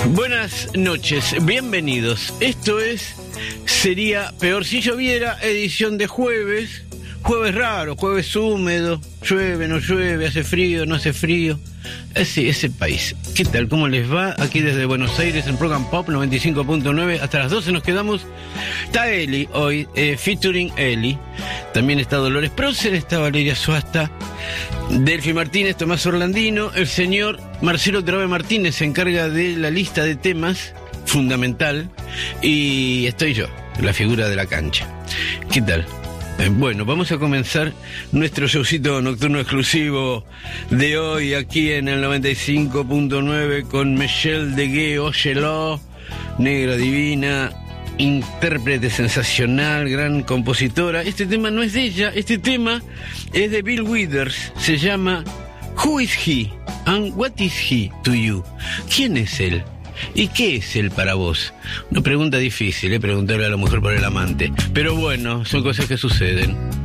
Buenas noches, bienvenidos. Esto es Sería Peor Si Lloviera, edición de jueves. Jueves raro, jueves húmedo, llueve, no llueve, hace frío, no hace frío. Así es el país. ¿Qué tal? ¿Cómo les va? Aquí desde Buenos Aires en Program Pop 95.9. Hasta las 12 nos quedamos. Está Eli hoy, featuring Eli. También está Dolores Prócer, está Valeria Suasta, Delphi Martínez, Tomás Orlandino. El señor Marcelo Trabe Martínez se encarga de la lista de temas, fundamental. Y estoy yo, la figura de la cancha. ¿Qué tal? Bueno, vamos a comenzar nuestro showcito nocturno exclusivo de hoy aquí en el 95.9 con Michelle Degué, óyelo, negra divina, intérprete sensacional, gran compositora. Este tema no es de ella, este tema es de Bill Withers, se llama Who is he and what is he to you? ¿Quién es él? ¿Y qué es él para vos? Una pregunta difícil, preguntarle a la mujer por el amante. Pero bueno, son cosas que suceden.